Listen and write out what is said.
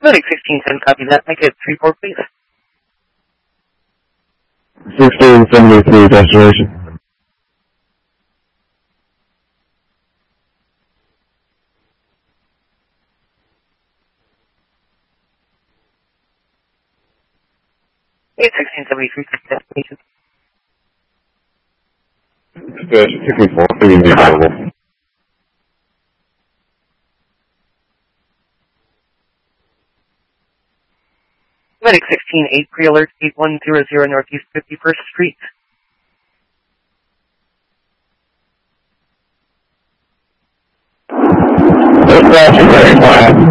Medic 1610, copy that. Make it 3-4, please. 1673 destination. It's 1673, destination. Good. 64, please be available. Medic 168, pre-alert 8100 Northeast 51st Street. That's very flat.